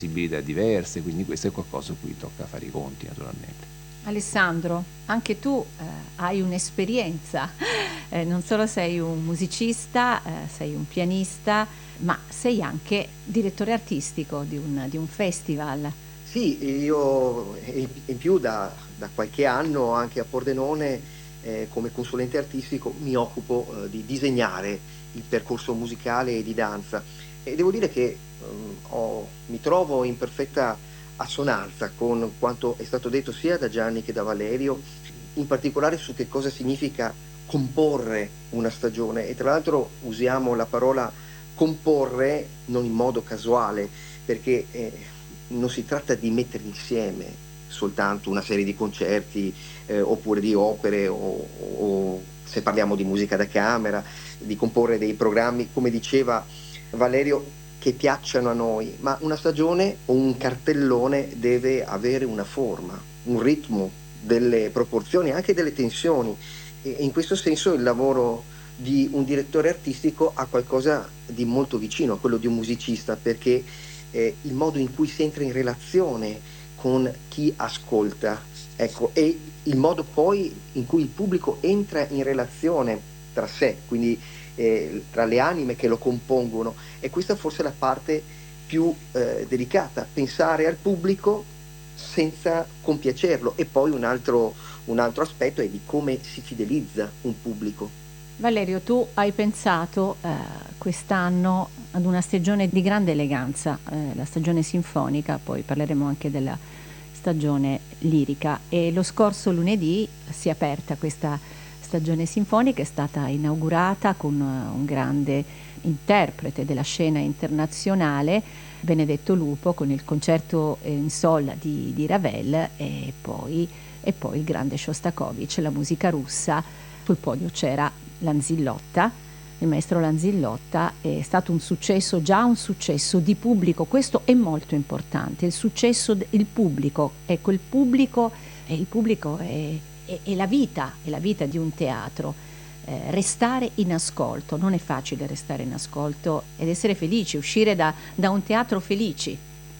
sensibilità diverse, quindi questo è qualcosa su cui tocca fare i conti naturalmente. Alessandro, anche tu hai un'esperienza, non solo sei un musicista, sei un pianista, ma sei anche direttore artistico di un festival. Sì, io in più da qualche anno anche a Pordenone come consulente artistico mi occupo di disegnare il percorso musicale e di danza e devo dire che mi trovo in perfetta assonanza con quanto è stato detto sia da Gianni che da Valerio, in particolare su che cosa significa comporre una stagione e tra l'altro usiamo la parola comporre non in modo casuale perché non si tratta di mettere insieme soltanto una serie di concerti oppure di opere o se parliamo di musica da camera, di comporre dei programmi, come diceva Valerio, che piacciono a noi, ma una stagione o un cartellone deve avere una forma, un ritmo, delle proporzioni, anche delle tensioni. E in questo senso il lavoro di un direttore artistico ha qualcosa di molto vicino a quello di un musicista, perché il modo in cui si entra in relazione con chi ascolta, ecco, e il modo poi in cui il pubblico entra in relazione tra sé, quindi tra le anime che lo compongono, e questa forse è la parte più delicata, pensare al pubblico senza compiacerlo. E poi un altro aspetto è di come si fidelizza un pubblico. Valerio, tu hai pensato quest'anno ad una stagione di grande eleganza, la stagione sinfonica, poi parleremo anche della stagione lirica, e lo scorso lunedì si è aperta questa stagione sinfonica, è stata inaugurata con un grande interprete della scena internazionale, Benedetto Lupo, con il concerto in sol di Ravel e poi il grande Shostakovich, la musica russa. Sul podio c'era Lanzillotta, il maestro Lanzillotta. È stato un successo, già un successo di pubblico, questo è molto importante, il successo del pubblico, ecco il pubblico è la vita di un teatro. Restare in ascolto, non è facile restare in ascolto ed essere felici, uscire da un teatro felici.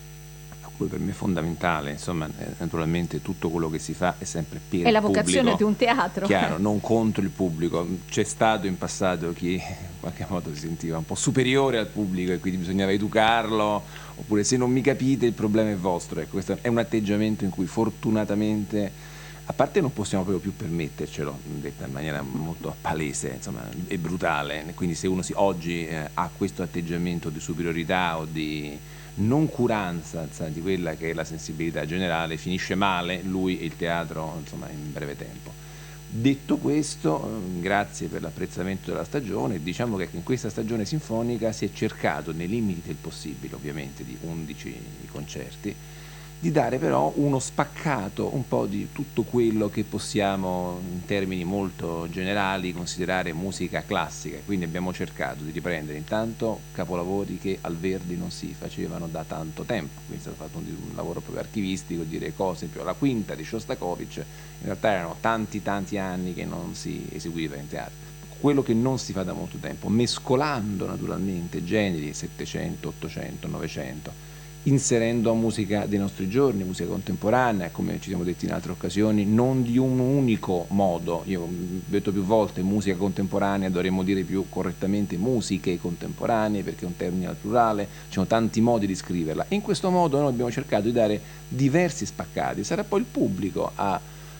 Per me è fondamentale, insomma, naturalmente tutto quello che si fa è sempre per il pubblico. È la vocazione di un teatro. Chiaro, non contro il pubblico. C'è stato in passato chi in qualche modo si sentiva un po' superiore al pubblico e quindi bisognava educarlo, oppure se non mi capite il problema è vostro. Ecco, questo è un atteggiamento in cui fortunatamente, a parte non possiamo proprio più permettercelo, detta in maniera molto palese, insomma, e brutale, quindi se uno oggi ha questo atteggiamento di superiorità o di non curanza di quella che è la sensibilità generale, finisce male lui e il teatro, insomma, in breve tempo. Detto questo, grazie per l'apprezzamento della stagione. Diciamo che in questa stagione sinfonica si è cercato, nei limiti del possibile ovviamente, di 11 concerti, di dare però uno spaccato un po' di tutto quello che possiamo in termini molto generali considerare musica classica. Quindi abbiamo cercato di riprendere intanto capolavori che al Verdi non si facevano da tanto tempo, quindi è stato fatto un lavoro proprio archivistico, dire cose, per esempio la quinta di Shostakovich in realtà erano tanti anni che non si eseguiva in teatro. Quello che non si fa da molto tempo, mescolando naturalmente generi 700, 800, 900, inserendo musica dei nostri giorni, musica contemporanea, come ci siamo detti in altre occasioni, non di un unico modo. Io ho detto più volte musica contemporanea, dovremmo dire più correttamente musiche contemporanee, perché è un termine al plurale, ci sono tanti modi di scriverla. E in questo modo noi abbiamo cercato di dare diversi spaccati, sarà poi il pubblico a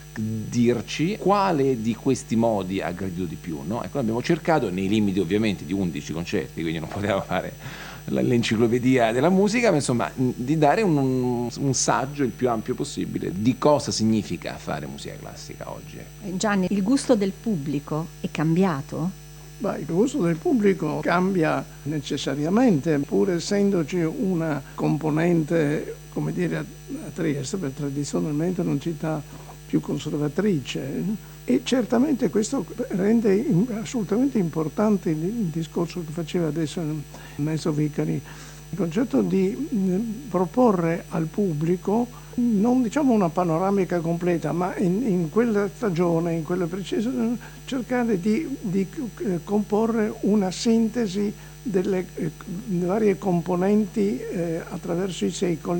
dirci quale di questi modi ha gradito di più, no? Ecco, abbiamo cercato, nei limiti ovviamente di 11 concerti, quindi non poteva fare l'enciclopedia della musica, ma insomma di dare un saggio il più ampio possibile di cosa significa fare musica classica oggi. Gianni, il gusto del pubblico è cambiato? Beh, il gusto del pubblico cambia necessariamente, pur essendoci una componente, come dire, a Trieste, per tradizionalmente una città più conservatrice, e certamente questo rende assolutamente importante il discorso che faceva adesso il maestro Vicari, il concetto di proporre al pubblico non diciamo una panoramica completa, ma in quella stagione, in quella precisa, cercare di comporre una sintesi delle varie componenti attraverso i secoli